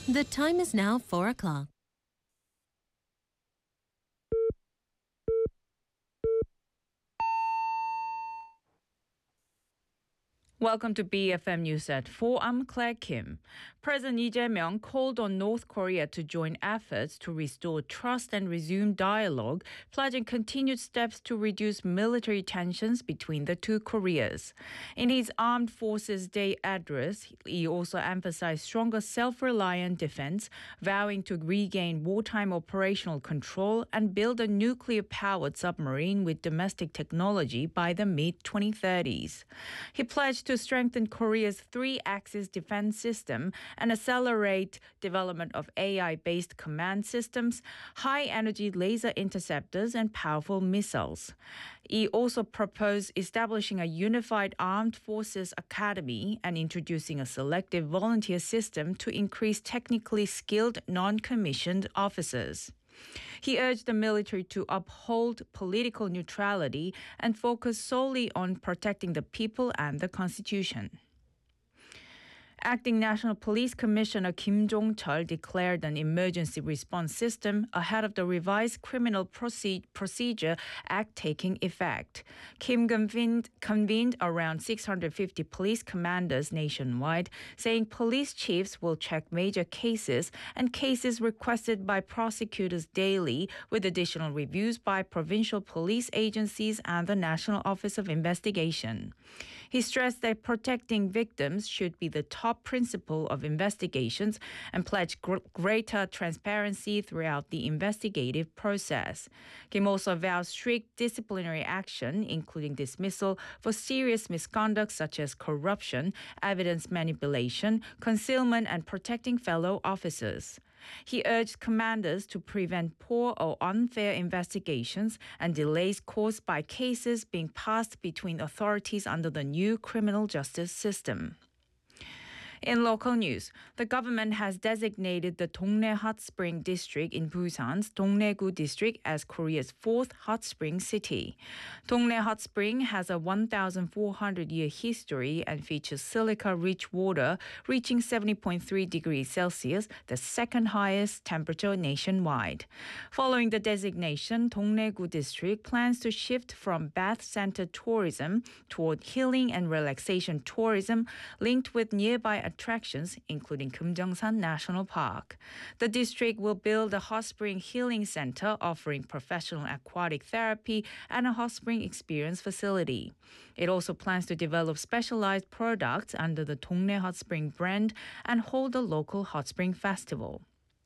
The time is now 4 o'clock. Welcome to BFM News at 4. I'm Claire Kim. President Lee Jae-myung called on North Korea to join efforts to restore trust and resume dialogue, pledging continued steps to reduce military tensions between the two Koreas. In his Armed Forces Day address, he also emphasized stronger self-reliant defense, vowing to regain wartime operational control and build a nuclear-powered submarine with domestic technology by the mid-2030s. He pledged to strengthen Korea's three-axis defense system and accelerate development of AI-based command systems, high-energy laser interceptors, and powerful missiles. He also proposed establishing a unified armed forces academy and introducing a selective volunteer system to increase technically skilled non-commissioned officers. He urged the military to uphold political neutrality and focus solely on protecting the people and the Constitution. Acting National Police Commissioner Kim Jong-chol declared an emergency response system ahead of the revised Criminal Procedure Act taking effect. Kim convened around 650 police commanders nationwide, saying police chiefs will check major cases and cases requested by prosecutors daily, with additional reviews by provincial police agencies and the National Office of Investigation. He stressed that protecting victims should be the top principle of investigations and pledged greater transparency throughout the investigative process. Kim also vowed strict disciplinary action, including dismissal for serious misconduct such as corruption, evidence manipulation, concealment, and protecting fellow officers. He urged commanders to prevent poor or unfair investigations and delays caused by cases being passed between authorities under the new criminal justice system. In local news, the government has designated the Dongnae Hot Spring District in Busan's Dongnae-gu District as Korea's fourth hot spring city. Dongnae Hot Spring has a 1,400-year history and features silica-rich water reaching 70.3 degrees Celsius, the second highest temperature nationwide. Following the designation, Dongnae-gu District plans to shift from bath-centered tourism toward healing and relaxation tourism linked with nearby attractions, including Kumjeongsan National Park. The district will build a hot spring healing center offering professional aquatic therapy and a hot spring experience facility. It also plans to develop specialized products under the Dongnae Hot Spring brand and hold a local hot spring festival.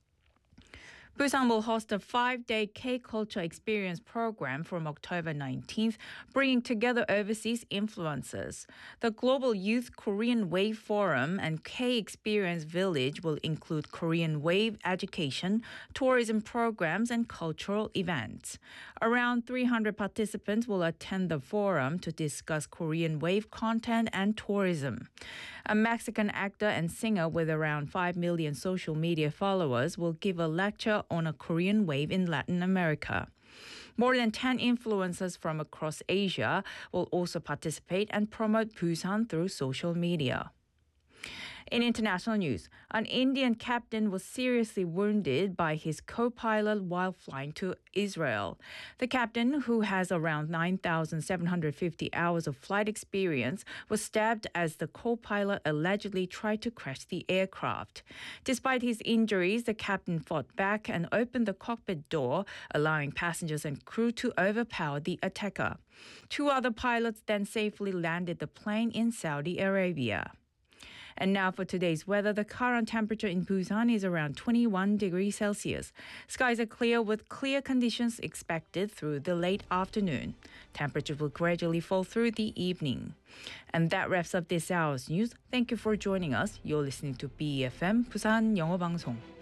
Busan will host a 5-day K-Culture Experience program from October 19th, bringing together overseas influencers. The Global Youth Korean Wave Forum and K-Experience Village will include Korean Wave education, tourism programs, and cultural events. Around 300 participants will attend the forum to discuss Korean Wave content and tourism. A Mexican actor and singer with around 5 million social media followers will give a lecture on a Korean wave in Latin America. More than 10 influencers from across Asia will also participate and promote Busan through social media. In international news, an Indian captain was seriously wounded by his co-pilot while flying to Israel. The captain, who has around 9,750 hours of flight experience, was stabbed as the co-pilot allegedly tried to crash the aircraft. Despite his injuries, the captain fought back and opened the cockpit door, allowing passengers and crew to overpower the attacker. 2 other pilots then safely landed the plane in Saudi Arabia. And now for today's weather, the current temperature in Busan is around 21 degrees Celsius. Skies are clear with clear conditions expected through the late afternoon. Temperatures will gradually fall through the evening. And that wraps up this hour's news. Thank you for joining us. You're listening to BFM Busan 영어 방송.